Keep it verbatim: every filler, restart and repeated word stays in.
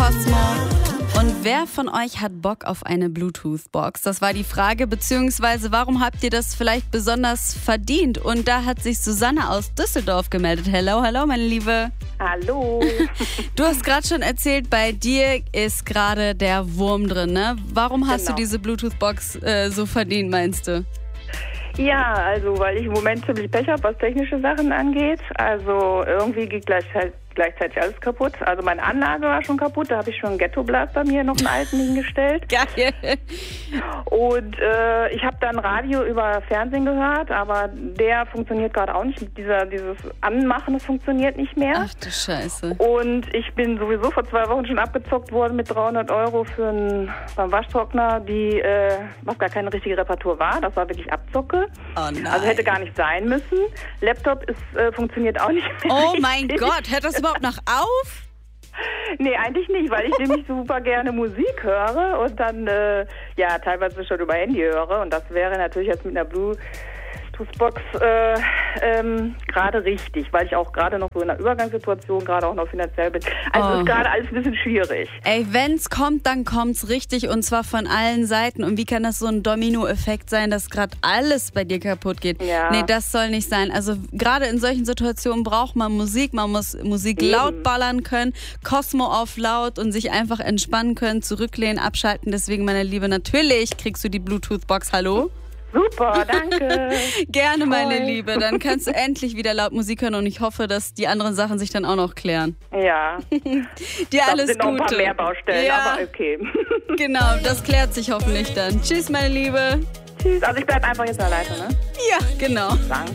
Cosmo. Und wer von euch hat Bock auf eine Bluetooth-Box? Das war die Frage, beziehungsweise warum habt ihr das vielleicht besonders verdient? Und da hat sich Susanne aus Düsseldorf gemeldet. Hello, hello, meine Liebe. Hallo. Du hast gerade schon erzählt, bei dir ist gerade der Wurm drin, ne? Warum hast Genau. du diese Bluetooth-Box äh, so verdient, meinst du? Ja, also weil ich im Moment ziemlich Pech habe, was technische Sachen angeht. Also irgendwie geht gleichzeitig, gleichzeitig alles kaputt. Also meine Anlage war schon kaputt, da habe ich schon einen Ghetto-Blast bei mir, noch einen alten hingestellt. Geil. Und äh, ich habe dann Radio über Fernsehen gehört, aber der funktioniert gerade auch nicht. Dieser, dieses Anmachen, das funktioniert nicht mehr. Ach du Scheiße. Und ich bin sowieso vor zwei Wochen schon abgezockt worden mit dreihundert Euro für einen, beim Waschtrockner, die, äh, was gar keine richtige Reparatur war. Das war wirklich Abzocke. Oh nein. Also hätte gar nicht sein müssen. Laptop ist, äh, funktioniert auch nicht mehr. Oh richtig. mein Gott, hört das überhaupt noch auf? Nee, eigentlich nicht, weil ich nämlich super gerne Musik höre und dann äh, ja teilweise schon über Handy höre. Und das wäre natürlich jetzt mit einer Bluetooth-Box äh, ähm, gerade richtig, weil ich auch gerade noch so in einer Übergangssituation, gerade auch noch finanziell bin. Also Oh. ist gerade alles ein bisschen schwierig. Ey, wenn's kommt, dann kommt's richtig und zwar von allen Seiten. Und wie kann das so ein Domino-Effekt sein, dass gerade alles bei dir kaputt geht? Ja. Nee, das soll nicht sein. Also gerade in solchen Situationen braucht man Musik. Man muss Musik Eben. laut ballern können, Cosmo auf laut und sich einfach entspannen können, zurücklehnen, abschalten. Deswegen, meine Liebe, natürlich kriegst du die Bluetooth-Box. Hallo? Super, danke. Gerne, meine Toll. Liebe. Dann kannst du endlich wieder laut Musik hören und ich hoffe, dass die anderen Sachen sich dann auch noch klären. Ja, Dir da alles sind noch ein Gute. paar mehr Baustellen, Ja. aber okay. Genau, das klärt sich hoffentlich dann. Tschüss, meine Liebe. Tschüss, also ich bleibe einfach jetzt alleine, ne? Ja, genau. Danke.